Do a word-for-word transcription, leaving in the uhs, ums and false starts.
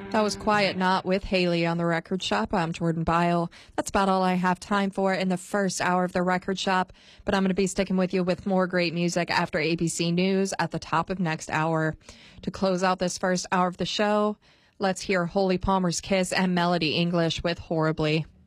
That was Quiet Knot with Haley on the Record Shop. I'm Jordan Bile. That's about all I have time for in the first hour of the Record Shop, but I'm going to be sticking with you with more great music after A B C News at the top of next hour. To close out this first hour of the show, let's hear Holy Palmer's Kiss and Melody English with Horribly.